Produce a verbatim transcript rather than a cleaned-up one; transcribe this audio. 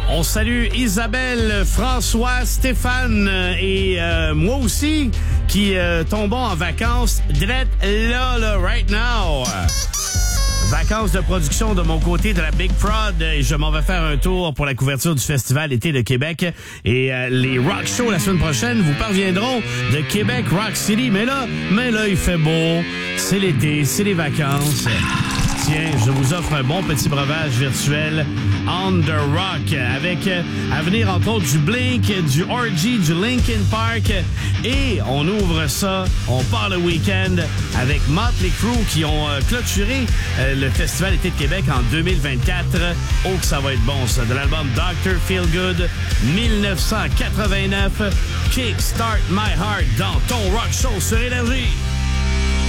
On salue Isabelle, François, Stéphane et euh, moi aussi qui euh, tombons en vacances drette là, là, right now. Vacances de production de mon côté de la Big Prod et je m'en vais faire un tour pour la couverture du Festival Été de Québec et euh, les rock shows la semaine prochaine vous parviendront de Québec Rock City. Mais là, mais là, il fait beau, c'est l'été, c'est les vacances. Tiens, je vous offre un bon petit breuvage virtuel On The Rock avec euh, à venir entre autres du Blink, du Orgy, du Linkin Park et on ouvre ça, on part le week-end avec Motley Crue qui ont euh, clôturé euh, le Festival Été de Québec en deux mille vingt-quatre. Oh que ça va être bon ça, de l'album docteur Feelgood dix-neuf cent quatre-vingt-neuf, Kickstart My Heart dans ton rock show sur Énergie.